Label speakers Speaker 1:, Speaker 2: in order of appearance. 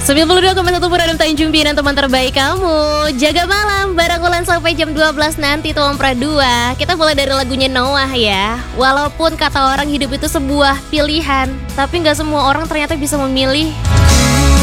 Speaker 1: 92,1 Radam Tanjung Pinang, teman terbaik kamu. Jaga malam bareng Ulan sampai jam 12 nanti tuh Om Pradua. Kita mulai dari lagunya Noah ya. Walaupun kata orang hidup itu sebuah pilihan, tapi gak semua orang ternyata bisa memilih